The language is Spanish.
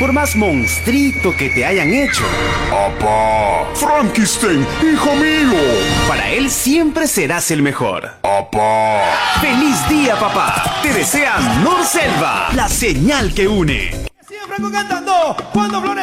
por más monstruito que te hayan hecho. ¡Apá! ¡Frankenstein, hijo mío! Para él siempre serás el mejor. ¡Apá! ¡Feliz día, papá! Te desea Norselva, la señal que une. Sigue Franco cantando cuando florece.